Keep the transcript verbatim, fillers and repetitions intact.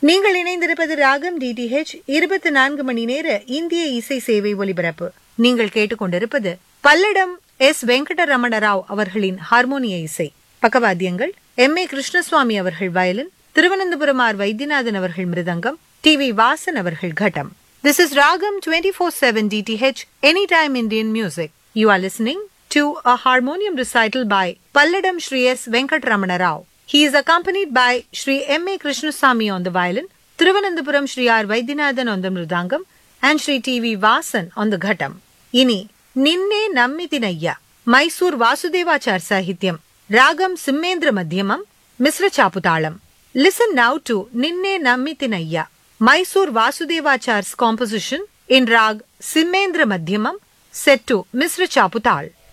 நீங்கள் இணைந்திருப்பது ராகம் டிடிஹெச் இருபத்தி நான்கு மணி நேர இந்திய இசை சேவை ஒலிபரப்பு. நீங்கள் கேட்டுக்கொண்டிருப்பது பல்லடம் எஸ் வெங்கடரமண ராவ் அவர்களின் ஹார்மோனிய இசை. பக்கவாத்தியங்கள் எம் ஏ கிருஷ்ணசுவாமி அவர்கள் வயலின், திருவனந்தபுரம் ஆர் வைத்தியநாதன் அவர்கள் மிருதங்கம், டி வி வாசன் அவர்கள் கட்டம். This is Ragam twenty-four seven D T H, Anytime Indian Music. You are listening to a harmonium recital by Palladam Shri S. Venkatramana Rao. He is accompanied by Shri M A Krishnasamy on the violin, Thiruvananthapuram Shri R. Vaidyanathan on the mridangam, and Shri T V Vasan on the ghattam. Ini Ninne Nammitinayya, Mysore Vasudevachar Sahityam, Ragam Simmendra Madhyamam, Misra Chaputalam. Listen now to Ninne Nammitinayya, Mysore Vasudevachar's composition in Rag Simmendra Madhyamam, set to Misra Chaputal.